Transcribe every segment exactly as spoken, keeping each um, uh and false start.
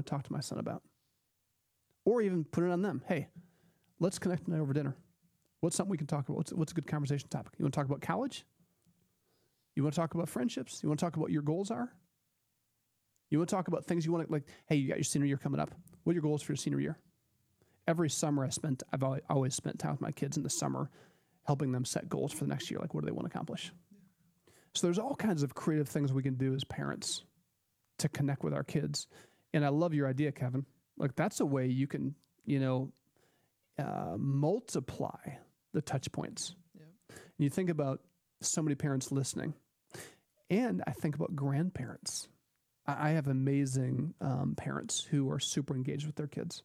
want to talk to my son about? Or even put it on them. Hey, let's connect tonight over dinner. What's something we can talk about? What's, what's a good conversation topic? You want to talk about college? You want to talk about friendships? You want to talk about what your goals are? You want to talk about things you want to, like, hey, you got your senior year coming up. What are your goals for your senior year? Every summer I spent, I've always spent time with my kids in the summer, helping them set goals for the next year. Like, what do they want to accomplish? So there's all kinds of creative things we can do as parents to connect with our kids. And I love your idea, Kevin. Like, that's a way you can, you know, uh, multiply the touch points. Yep. And you think about so many parents listening. And I think about grandparents. I, I have amazing um, parents who are super engaged with their kids.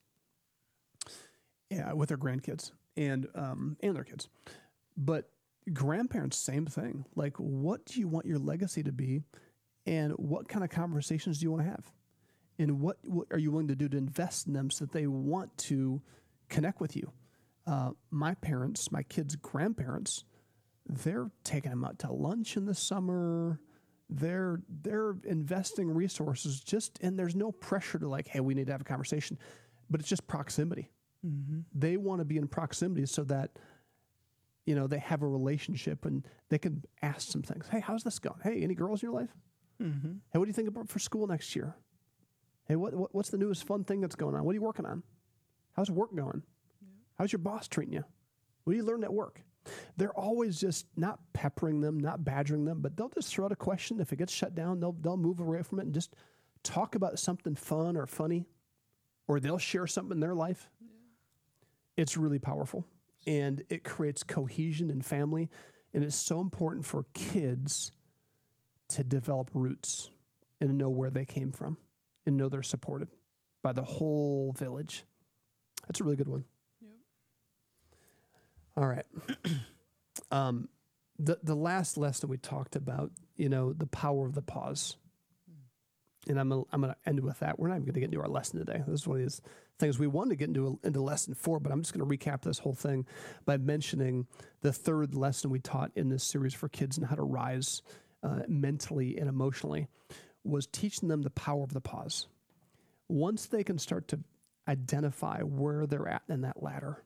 Yeah, with their grandkids and um, and their kids. But grandparents, same thing. Like, what do you want your legacy to be? And what kind of conversations do you want to have? And what, what are you willing to do to invest in them so that they want to connect with you? Uh, my parents, my kids' grandparents, they're taking them out to lunch in the summer. They're they're investing resources just, and there's no pressure to like, hey, we need to have a conversation. But it's just proximity. Mm-hmm. They want to be in proximity so that, you know, they have a relationship and they can ask some things. Hey, how's this going? Hey, any girls in your life? Mm-hmm. Hey, what do you think about for school next year? Hey, what, what what's the newest fun thing that's going on? What are you working on? How's work going? Yeah. How's your boss treating you? What do you learn at work? They're always just not peppering them, not badgering them, but they'll just throw out a question. If it gets shut down, they'll they'll move away from it and just talk about something fun or funny, or they'll share something in their life. Yeah. It's really powerful, and it creates cohesion in family, and it's so important for kids to develop roots and know where they came from and know they're supported by the whole village. That's a really good one. Yep. All right. um, the the last lesson we talked about, you know, the power of the pause. And I'm gonna, I'm going to end with that. We're not even going to get into our lesson today. This is one of these things we wanted to get into a, into lesson four, but I'm just going to recap this whole thing by mentioning the third lesson we taught in this series for kids and how to rise uh, mentally and emotionally was teaching them the power of the pause. Once they can start to identify where they're at in that ladder,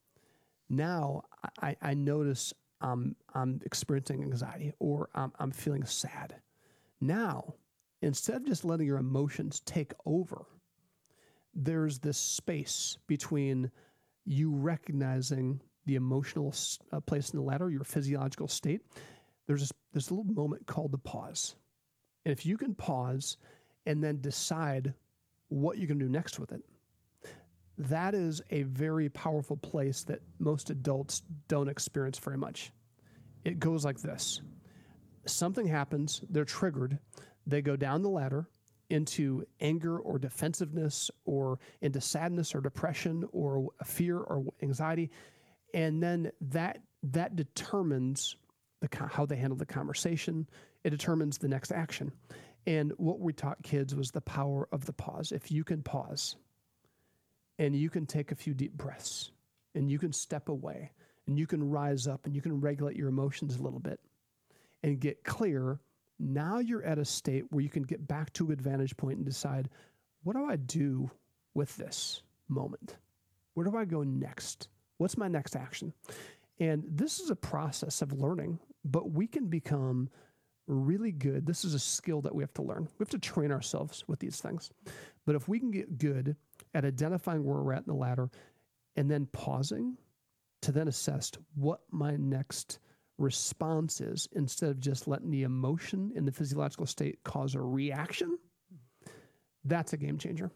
now I, I notice um, I'm experiencing anxiety or I'm, I'm feeling sad. Now, instead of just letting your emotions take over, there's this space between you recognizing the emotional uh, place in the ladder, your physiological state. There's this, this little moment called the pause. And if you can pause and then decide what you're going to do next with it, that is a very powerful place that most adults don't experience very much. It goes like this. Something happens, they're triggered, they go down the ladder into anger or defensiveness or into sadness or depression or fear or anxiety. And then that that determines the how they handle the conversation. It determines the next action. And what we taught kids was the power of the pause. If you can pause and you can take a few deep breaths and you can step away and you can rise up and you can regulate your emotions a little bit and get clear. Now you're at a state where you can get back to a vantage point and decide, what do I do with this moment? Where do I go next? What's my next action? And this is a process of learning, but we can become really good. This is a skill that we have to learn. We have to train ourselves with these things. But if we can get good at identifying where we're at in the ladder and then pausing to then assess what my next response is, instead of just letting the emotion in the physiological state cause a reaction, that's a game changer.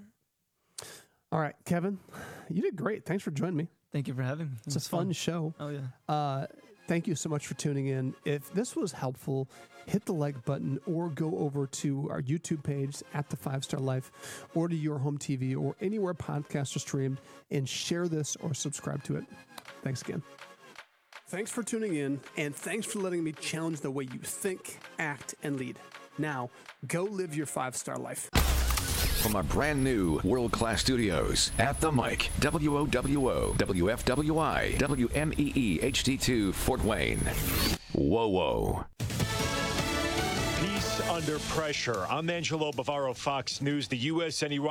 All right, Kevin, you did great. Thanks for joining me. Thank you for having me. It's a fun, fun show. Oh, yeah. Uh, thank you so much for tuning in. If this was helpful, hit the like button or go over to our YouTube page at The Five Star Life or to your home T V or anywhere podcasts are streamed and share this or subscribe to it. Thanks again. Thanks for tuning in, and thanks for letting me challenge the way you think, act, and lead. Now, go live your five-star life. From our brand new world-class studios at The Mic, W O W O, W F W I, W M E E H D two, Fort Wayne. Whoa, whoa. Peace under pressure. I'm Angelo Bavaro, Fox News. The U S and Iran